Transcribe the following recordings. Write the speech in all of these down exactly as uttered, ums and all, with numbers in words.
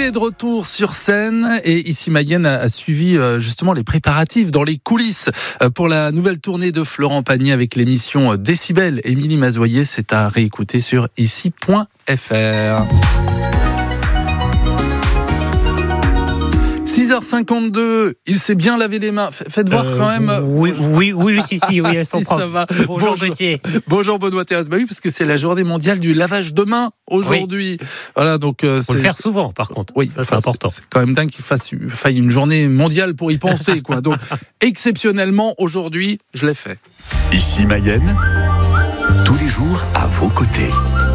est de retour sur scène et ici Mayenne a suivi justement les préparatifs dans les coulisses pour la nouvelle tournée de Florent Pagny avec l'émission Décibel. Émilie Mazoyer, c'est à réécouter sur ici point f r. six heures cinquante-deux, il s'est bien lavé les mains. Faites voir euh, quand même. Oui, oui, oui, si, si, oui, elles sont si, propres. Ça va. Bonjour, bonjour Gauthier. Bonjour Benoît Thérèse. Bah oui, parce que c'est la journée mondiale du lavage de mains aujourd'hui. Oui. Voilà, donc. Euh, Faut le faire souvent, par contre. Oui, ça c'est enfin, important. C'est, c'est quand même dingue qu'il fasse, faille une journée mondiale pour y penser, quoi. Donc, exceptionnellement, aujourd'hui, je l'ai fait. Ici Mayenne, tous les jours à vos côtés.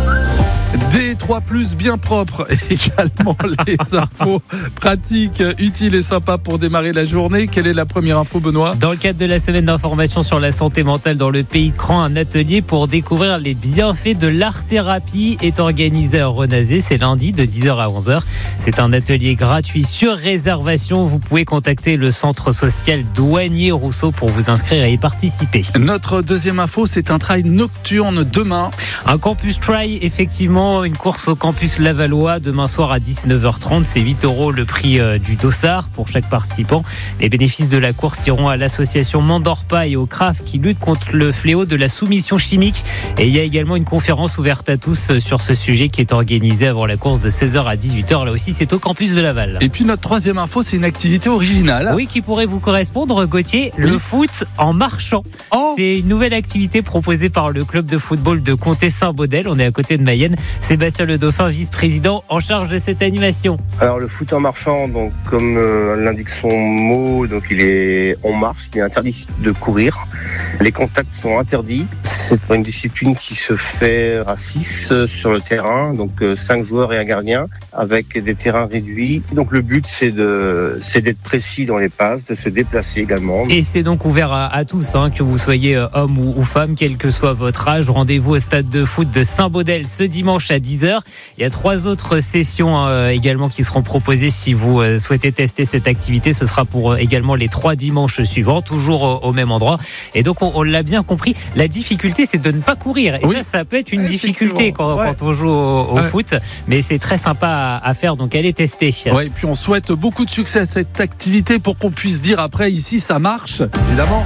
D trois plus bien propre et également les infos pratiques, utiles et sympas pour démarrer la journée. Quelle est la première info, Benoît ? Dans le cadre de la semaine d'information sur la santé mentale dans le pays de Cran, un atelier pour découvrir les bienfaits de l'art-thérapie est organisé à Renazé. C'est lundi de dix heures à onze heures. C'est un atelier gratuit sur réservation. Vous pouvez contacter le centre social Douanier Rousseau pour vous inscrire et y participer. Notre deuxième info, c'est un trail nocturne demain. Un campus trail, effectivement. Une course au campus Lavallois demain soir à dix-neuf heures trente. C'est huit euros le prix euh, du dossard pour chaque participant. Les bénéfices de la course iront à l'association Mandorpa et au C R A F qui lutte contre le fléau de la soumission chimique. Et il y a également une conférence ouverte à tous sur ce sujet qui est organisée avant la course de seize heures à dix-huit heures. Là aussi, c'est au campus de Laval. Et puis notre troisième info, c'est une activité originale. Oui, qui pourrait vous correspondre, Gauthier. Oui. Le foot en marchant. Oh. C'est une nouvelle activité proposée par le club de football de Comté-Saint-Baudel. On est à côté de Mayenne. Sébastien Le Dauphin, vice-président en charge de cette animation. Alors le foot en marchant, donc comme euh, l'indique son mot, donc il est on marche, il est interdit de courir. Les contacts sont interdits. C'est une discipline qui se fait à six euh, sur le terrain, donc euh, cinq joueurs et un gardien, avec des terrains réduits. Donc le but c'est de c'est d'être précis dans les passes, de se déplacer également. Et c'est donc ouvert à, à tous, hein, que vous soyez euh, homme ou, ou femme, quel que soit votre âge. Rendez-vous au stade de foot de Saint-Baudel ce dimanche à dix heures. Il y a trois autres sessions euh, également qui seront proposées si vous euh, souhaitez tester cette activité. Ce sera pour euh, également les trois dimanches suivants, toujours euh, au même endroit. Et donc on, on l'a bien compris, la difficulté c'est de ne pas courir. Et oui. ça, ça peut être une difficulté quand, ouais. quand on joue au, au ouais. foot. Mais c'est très sympa à, à faire, donc allez tester. Ouais, et puis on souhaite beaucoup de succès à cette activité pour qu'on puisse dire après ici ça marche, évidemment.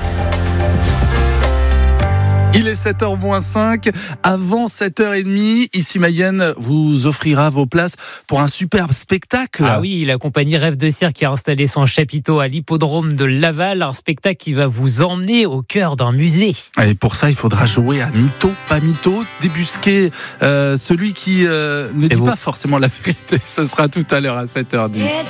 Il est sept heures moins cinq. Avant sept heures trente, ici Mayenne vous offrira vos places pour un superbe spectacle. Ah oui, la compagnie Rêve de Cirque a installé son chapiteau à l'hippodrome de Laval. Un spectacle qui va vous emmener au cœur d'un musée. Et pour ça, il faudra jouer à mytho, pas mytho, débusquer euh, celui qui euh, ne Et dit vous... pas forcément la vérité. Ce sera tout à l'heure à sept heures dix.